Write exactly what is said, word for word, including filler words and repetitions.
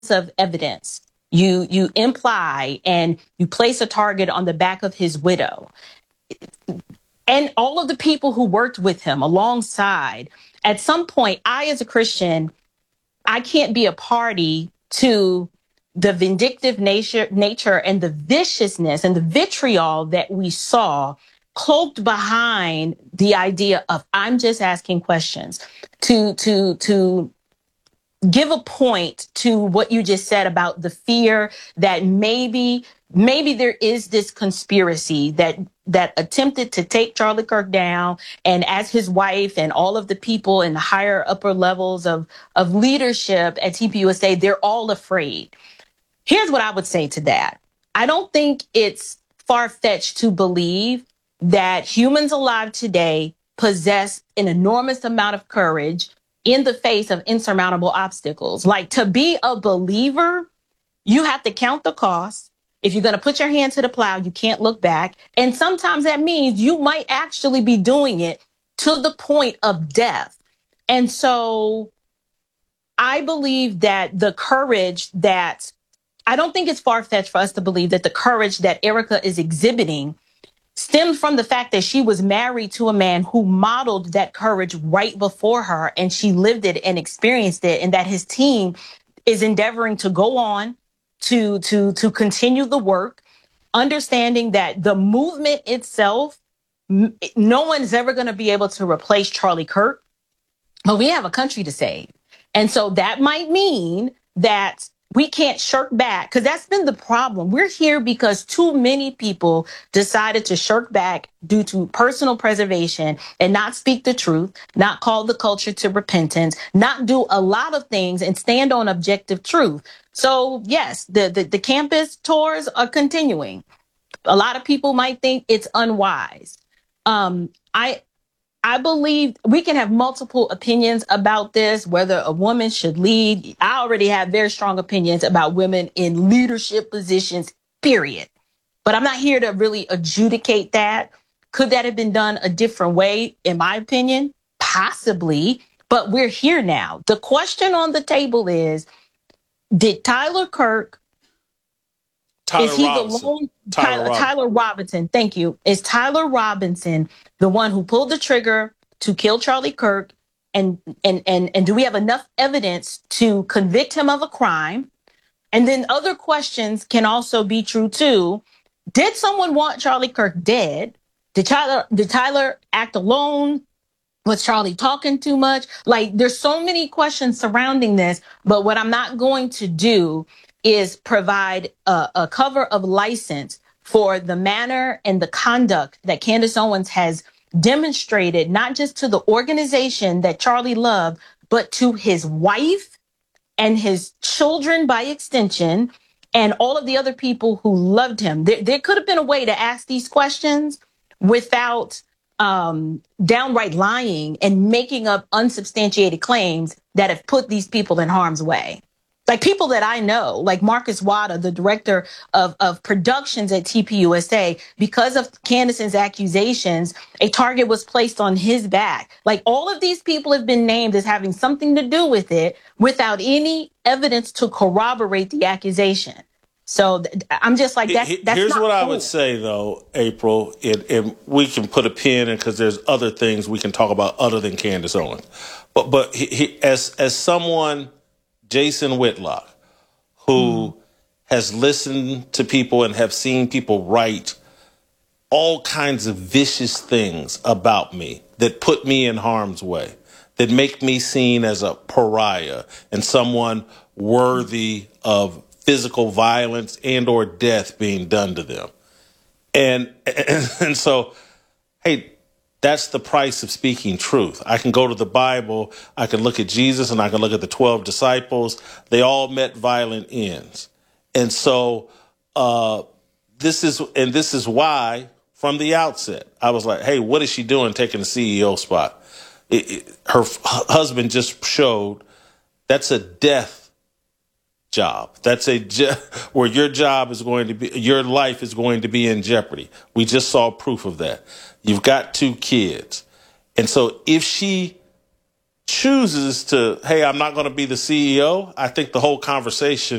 of evidence. You you imply and you place a target on the back of his widow. And all of the people who worked with him alongside, at some point, I, as a Christian, I can't be a party to the vindictive nature, nature and the viciousness and the vitriol that we saw cloaked behind the idea of I'm just asking questions to, to, to give a point to what you just said about the fear that maybe maybe there is this conspiracy that that attempted to take Charlie Kirk down, and as his wife and all of the people in the higher upper levels of of leadership at T P U S A, they're all afraid. Here's what I would say to that. I don't think it's far-fetched to believe that humans alive today possess an enormous amount of courage in the face of insurmountable obstacles. Like, to be a believer, you have to count the cost. If you're going to put your hand to the plow, you can't look back. And sometimes that means you might actually be doing it to the point of death. And so I believe that the courage that I don't think it's far-fetched for us to believe that the courage that Erica is exhibiting stems from the fact that she was married to a man who modeled that courage right before her, and she lived it and experienced it, and that his team is endeavoring to go on to, to, to continue the work, understanding that the movement itself, no one's ever going to be able to replace Charlie Kirk, but we have a country to save. And so that might mean that we can't shirk back, because that's been the problem. We're here because too many people decided to shirk back due to personal preservation and not speak the truth, not call the culture to repentance, not do a lot of things and stand on objective truth. So yes, the, the, the campus tours are continuing. A lot of people might think it's unwise. Um, I, I believe we can have multiple opinions about this, whether a woman should lead. I already have very strong opinions about women in leadership positions, period. But I'm not here to really adjudicate that. Could that have been done a different way, in my opinion? Possibly. But we're here now. The question on the table is, did Tyler Kirk, Tyler is he Robinson. the lone Tyler, Tyler, Robinson. Tyler Robinson? Thank you. Is Tyler Robinson the one who pulled the trigger to kill Charlie Kirk? And and and and do we have enough evidence to convict him of a crime? And then other questions can also be true too. Did someone want Charlie Kirk dead? Did Tyler did Tyler act alone? Was Charlie talking too much? Like, there's so many questions surrounding this, but what I'm not going to do is provide a, a cover of license for the manner and the conduct that Candace Owens has demonstrated, not just to the organization that Charlie loved, but to his wife and his children by extension, and all of the other people who loved him. There, there could have been a way to ask these questions without um, downright lying and making up unsubstantiated claims that have put these people in harm's way. Like people that I know, like Marcus Wada, the director of, of productions at T P U S A, because of Candace's accusations, a target was placed on his back. Like, all of these people have been named as having something to do with it without any evidence to corroborate the accusation. So th- I'm just like, that's, that's Here's not what I cool. would say, though, April, and, and we can put a pin in because there's other things we can talk about other than Candace Owens. But but he, he, as as someone, Jason Whitlock, who mm. has listened to people and have seen people write all kinds of vicious things about me that put me in harm's way, that make me seen as a pariah and someone worthy of physical violence and or death being done to them. And, and and so, hey, that's the price of speaking truth. I can go to the Bible, I can look at Jesus, and I can look at the twelve disciples. They all met violent ends. And so uh, this is and this is why, from the outset, I was like, hey, what is she doing taking the C E O spot? It, it, her f- husband just showed that's a death job. That's a je- where your job is going to be, your life is going to be in jeopardy. We just saw proof of that. You've got two kids. And so if she chooses to, hey, I'm not going to be the C E O, I think the whole conversation